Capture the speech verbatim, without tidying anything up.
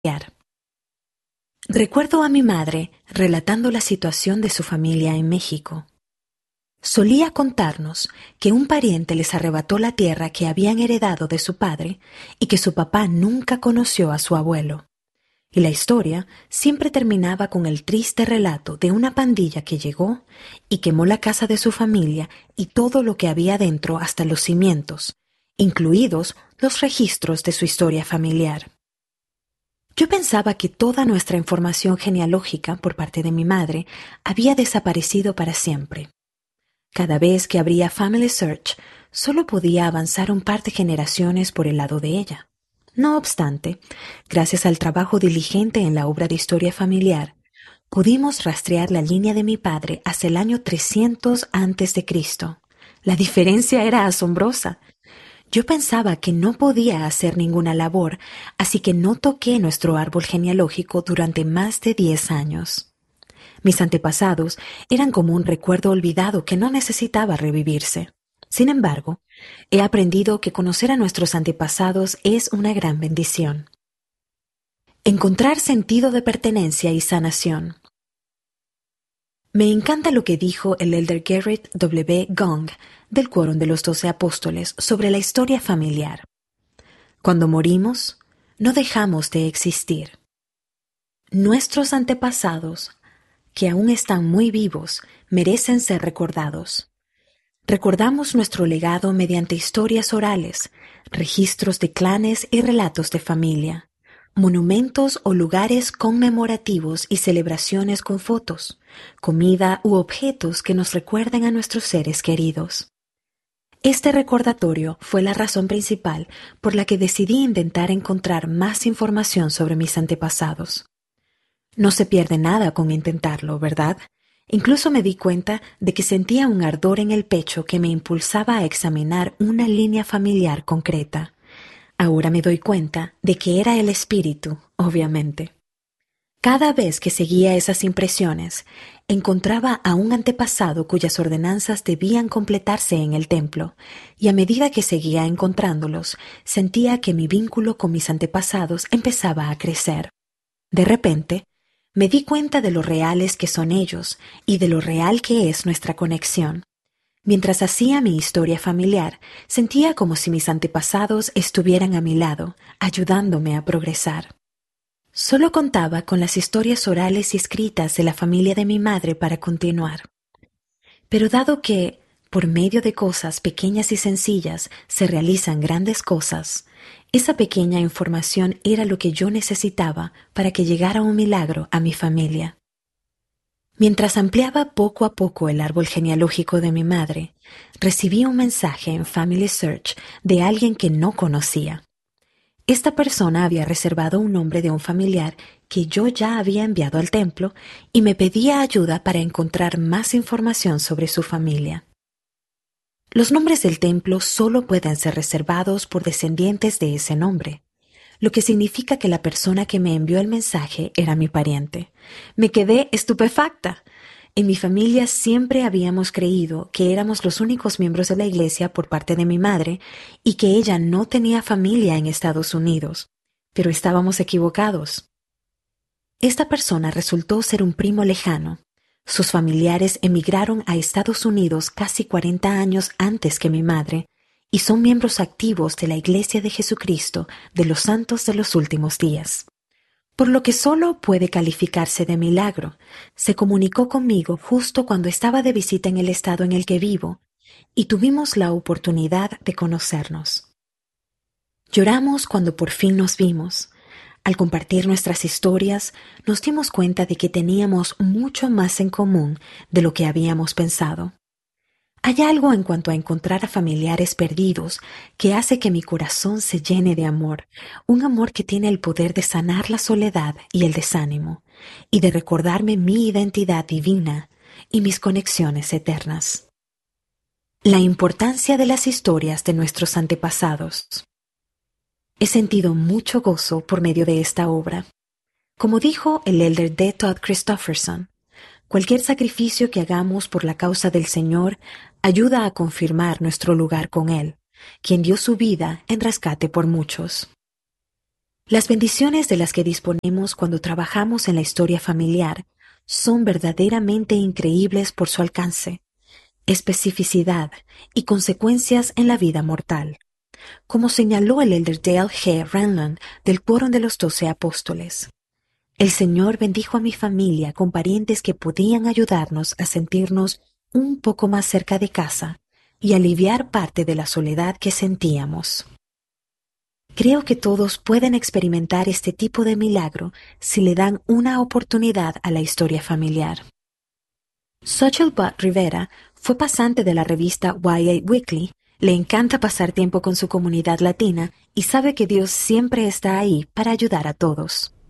Recuerdo a mi madre relatando la situación de su familia en México. Solía contarnos que un pariente les arrebató la tierra que habían heredado de su padre y que su papá nunca conoció a su abuelo. Y la historia siempre terminaba con el triste relato de una pandilla que llegó y quemó la casa de su familia y todo lo que había dentro hasta los cimientos, incluidos los registros de su historia familiar. Yo pensaba que toda nuestra información genealógica por parte de mi madre había desaparecido para siempre. Cada vez que abría Family Search, solo podía avanzar un par de generaciones por el lado de ella. No obstante, gracias al trabajo diligente en la obra de historia familiar, pudimos rastrear la línea de mi padre hasta el año trescientos antes de Cristo. La diferencia era asombrosa. Yo pensaba que no podía hacer ninguna labor, así que no toqué nuestro árbol genealógico durante más de diez años. Mis antepasados eran como un recuerdo olvidado que no necesitaba revivirse. Sin embargo, he aprendido que conocer a nuestros antepasados es una gran bendición. Encontrar sentido de pertenencia y sanación. Me encanta lo que dijo el elder Gerrit W. Gong del Quórum de los Doce Apóstoles sobre la historia familiar. Cuando morimos, no dejamos de existir. Nuestros antepasados, que aún están muy vivos, merecen ser recordados. Recordamos nuestro legado mediante historias orales, registros de clanes y relatos de familia, monumentos o lugares conmemorativos y celebraciones con fotos, comida u objetos que nos recuerden a nuestros seres queridos. Este recordatorio fue la razón principal por la que decidí intentar encontrar más información sobre mis antepasados. No se pierde nada con intentarlo, ¿verdad? Incluso me di cuenta de que sentía un ardor en el pecho que me impulsaba a examinar una línea familiar concreta. Ahora me doy cuenta de que era el espíritu, obviamente. Cada vez que seguía esas impresiones, encontraba a un antepasado cuyas ordenanzas debían completarse en el templo, y a medida que seguía encontrándolos, sentía que mi vínculo con mis antepasados empezaba a crecer. De repente, me di cuenta de lo reales que son ellos y de lo real que es nuestra conexión. Mientras hacía mi historia familiar, sentía como si mis antepasados estuvieran a mi lado, ayudándome a progresar. Solo contaba con las historias orales y escritas de la familia de mi madre para continuar. Pero dado que, por medio de cosas pequeñas y sencillas, se realizan grandes cosas, esa pequeña información era lo que yo necesitaba para que llegara un milagro a mi familia. Mientras ampliaba poco a poco el árbol genealógico de mi madre, recibí un mensaje en Family Search de alguien que no conocía. Esta persona había reservado un nombre de un familiar que yo ya había enviado al templo y me pedía ayuda para encontrar más información sobre su familia. Los nombres del templo solo pueden ser reservados por descendientes de ese nombre, lo que significa que la persona que me envió el mensaje era mi pariente. Me quedé estupefacta. En mi familia siempre habíamos creído que éramos los únicos miembros de la iglesia por parte de mi madre y que ella no tenía familia en Estados Unidos, pero estábamos equivocados. Esta persona resultó ser un primo lejano. Sus familiares emigraron a Estados Unidos casi cuarenta años antes que mi madre y son miembros activos de la Iglesia de Jesucristo de los Santos de los Últimos Días. Por lo que solo puede calificarse de milagro, se comunicó conmigo justo cuando estaba de visita en el estado en el que vivo y tuvimos la oportunidad de conocernos. Lloramos cuando por fin nos vimos. Al compartir nuestras historias, nos dimos cuenta de que teníamos mucho más en común de lo que habíamos pensado. Hay algo en cuanto a encontrar a familiares perdidos que hace que mi corazón se llene de amor, un amor que tiene el poder de sanar la soledad y el desánimo, y de recordarme mi identidad divina y mis conexiones eternas. La importancia de las historias de nuestros antepasados. He sentido mucho gozo por medio de esta obra. Como dijo el elder D. Todd Christofferson, cualquier sacrificio que hagamos por la causa del Señor ayuda a confirmar nuestro lugar con Él, quien dio su vida en rescate por muchos. Las bendiciones de las que disponemos cuando trabajamos en la historia familiar son verdaderamente increíbles por su alcance, especificidad y consecuencias en la vida mortal, como señaló el elder Dale G. Renlund del Quórum de los Doce Apóstoles. El Señor bendijo a mi familia con parientes que podían ayudarnos a sentirnos un poco más cerca de casa y aliviar parte de la soledad que sentíamos. Creo que todos pueden experimentar este tipo de milagro si le dan una oportunidad a la historia familiar. Xochitl Butt Rivera fue pasante de la revista Y A Weekly, le encanta pasar tiempo con su comunidad latina y sabe que Dios siempre está ahí para ayudar a todos.